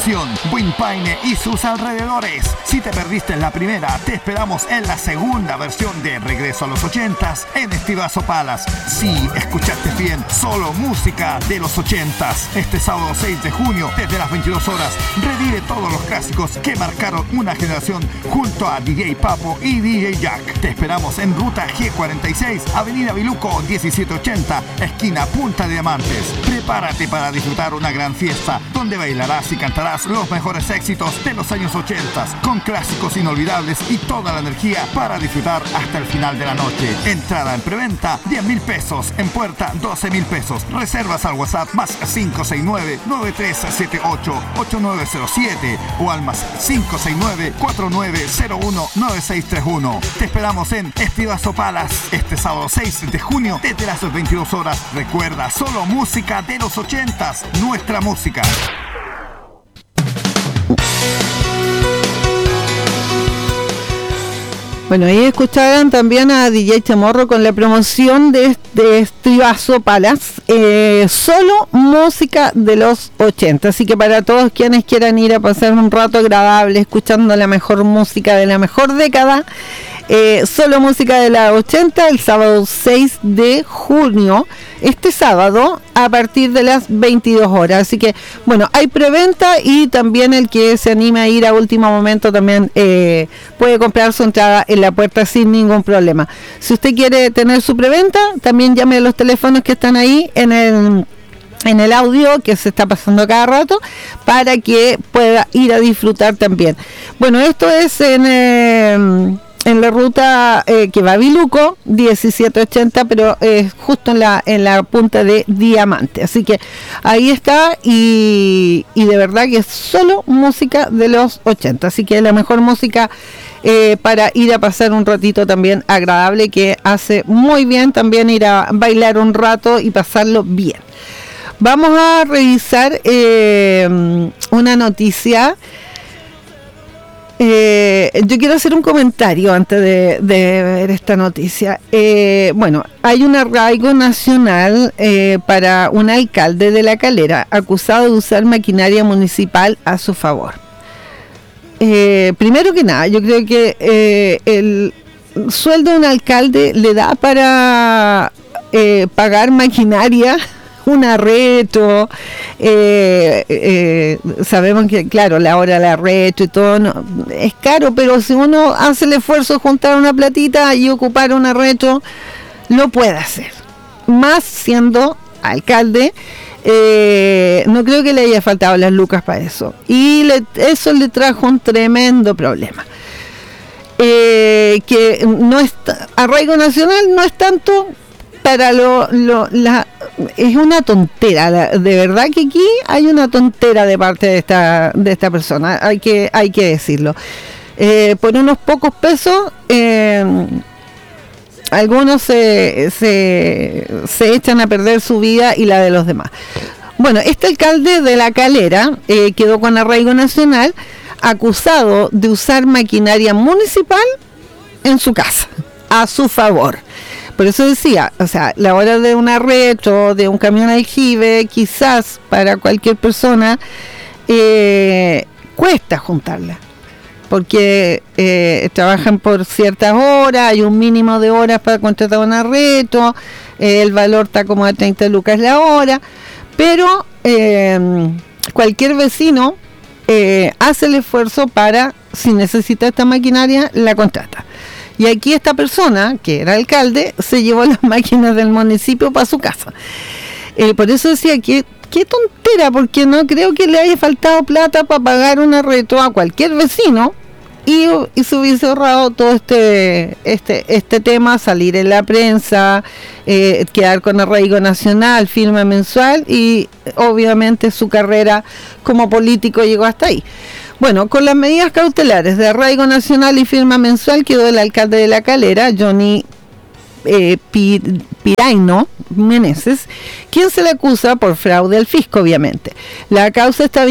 Concepción, Buinpaine y sus alrededores. Si te perdiste la primera, te esperamos en la segunda versión de Regreso a los 80s en Estivazo Palace. Sí, escuchaste bien, solo música de los 80s. Este sábado 6 de junio, desde las 22 horas, revive todos los clásicos que marcaron una generación junto a DJ Papo y DJ Jack. Te esperamos en Ruta G46, Avenida Biluco 1780, esquina Punta Diamantes. Prepárate para disfrutar una gran fiesta donde bailarás y cantarás los mejores éxitos de los años 80 con clásicos inolvidables y toda la energía para disfrutar hasta el final de la noche. Entrada en preventa 10,000 pesos, en puerta 12,000 pesos. Reservas al WhatsApp más 569-9378-8907 o al más 569-4901-9631. Te esperamos en Estivazo Palace este sábado 6 de junio desde las 22 horas. Recuerda, solo música de los 80s, nuestra música. Bueno, ahí escuchaban también a DJ Chamorro con la promoción de Estivazo Palace, solo música de los 80. Así que para todos quienes quieran ir a pasar un rato agradable escuchando la mejor música de la mejor década, solo música de la 80, el sábado 6 de junio, este sábado a partir de las 22 horas. Así que, bueno, hay preventa y también el que se anime a ir a último momento también puede comprar su entrada en la puerta sin ningún problema. Si usted quiere tener su preventa, también llame a los teléfonos que están ahí en el audio que se está pasando cada rato para que pueda ir a disfrutar también. Bueno, esto es en la ruta que va a Biluco 1780, pero justo en la punta de Diamante. Así que ahí está y de verdad que es solo música de los 80. Así que la mejor música para ir a pasar un ratito también agradable, que hace muy bien también ir a bailar un rato y pasarlo bien. Vamos a revisar una noticia. Yo quiero hacer un comentario antes de ver esta noticia. Bueno, hay un arraigo nacional para un alcalde de La Calera acusado de usar maquinaria municipal a su favor. Primero que nada, yo creo que el sueldo de un alcalde le da para pagar maquinaria, un arreto, sabemos que claro, la hora del arreto y todo es caro, pero si uno hace el esfuerzo de juntar una platita y ocupar un arreto, lo puede hacer, más siendo alcalde. No creo que le haya faltado las lucas para eso, y eso le trajo un tremendo problema. Que no es arraigo nacional, no es tanto para es una tontera, de verdad que aquí hay una tontera de parte de esta persona, hay que decirlo. Por unos pocos pesos algunos se echan a perder su vida y la de los demás. Bueno, este alcalde de La Calera quedó con arraigo nacional, acusado de usar maquinaria municipal en su casa a su favor. Por eso decía, o sea, la hora de un arreto, de un camión aljibe, quizás para cualquier persona cuesta juntarla, porque trabajan por ciertas horas, hay un mínimo de horas para contratar un arreto, el valor está como a 30 lucas la hora, pero cualquier vecino hace el esfuerzo para, si necesita esta maquinaria, la contrata. Y aquí esta persona, que era alcalde, se llevó las máquinas del municipio para su casa. Por eso decía que qué tontera, porque no creo que le haya faltado plata para pagar un arreto a cualquier vecino y se hubiese ahorrado todo este tema, salir en la prensa, quedar con arraigo nacional, firma mensual, y obviamente su carrera como político llegó hasta ahí. Bueno, con las medidas cautelares de arraigo nacional y firma mensual quedó el alcalde de La Calera, Johnny Piraino Meneses, quien se le acusa por fraude al fisco, obviamente. La causa está